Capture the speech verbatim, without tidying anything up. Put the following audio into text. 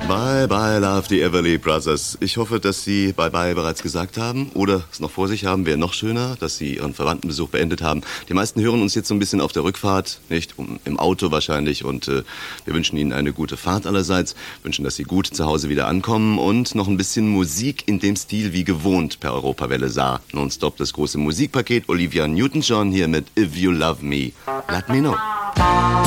Bye, bye, love, die Everly Brothers. Ich hoffe, dass Sie bye, bye bereits gesagt haben oder es noch vor sich haben. Wäre noch schöner, dass Sie Ihren Verwandtenbesuch beendet haben. Die meisten hören uns jetzt so ein bisschen auf der Rückfahrt, nicht? Um, im Auto wahrscheinlich. Und äh, wir wünschen Ihnen eine gute Fahrt allerseits. Wünschen, dass Sie gut zu Hause wieder ankommen und noch ein bisschen Musik in dem Stil wie gewohnt per Europawelle Saar. Nonstop das große Musikpaket. Olivia Newton-John hier mit If You Love Me. Let Me Know.